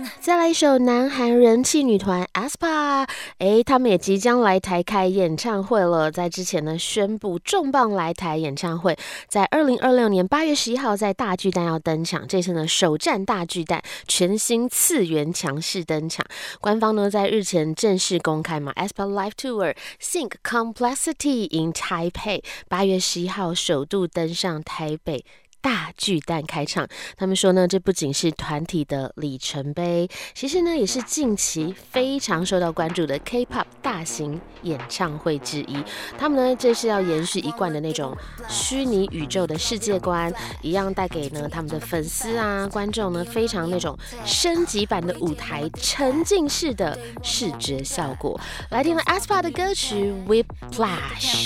再来一首南韩人气女团 aespa， 他们也即将来台开演唱会了。在之前呢，宣布重磅来台演唱会，在2026年8月11号在大巨蛋要登场。这次呢，首站大巨蛋，全新次元强势登场。官方呢在日前正式公开嘛 aespa Live Tour Think Complexity in Taipei， 8月11号首度登上台北大巨蛋开唱。他们说呢，这不仅是团体的里程碑，其实呢也是近期非常受到关注的 K-pop 大型演唱会之一。他们呢这是要延续一贯的那种虚拟宇宙的世界观，一样带给呢他们的粉丝啊观众呢非常那种升级版的舞台沉浸式的视觉效果。来听了 aespa 的歌曲 Whiplash。